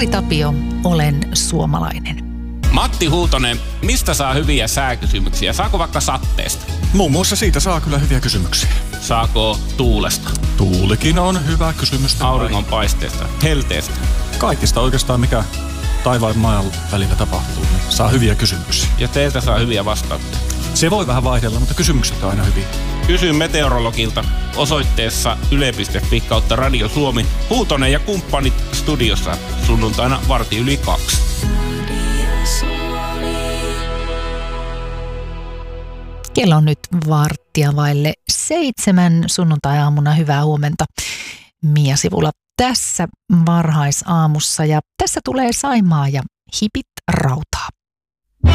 Kari Tapio, olen suomalainen. Matti Huutonen, mistä saa hyviä sääkysymyksiä? Saako vaikka satteesta? Muun muassa siitä saa kyllä hyviä kysymyksiä. Saako tuulesta? Tuulikin on hyvä kysymys. Auringonpaisteesta? Helteestä? Kaikista oikeastaan, mikä taivaan ja maan välillä tapahtuu, niin saa hyviä kysymyksiä. Ja teiltä saa hyviä vastauksia? Se voi vähän vaihdella, mutta kysymykset on aina hyviä. Kysy meteorologilta osoitteessa yle.fi/Radio Suomi. Huutonen ja kumppanit studiossa sunnuntaina 1:45. Kello on nyt 6:45 sunnuntai-aamuna. Hyvää huomenta Mia Sivula tässä varhaisaamussa. Ja tässä tulee Saimaa ja Hipit rautaa.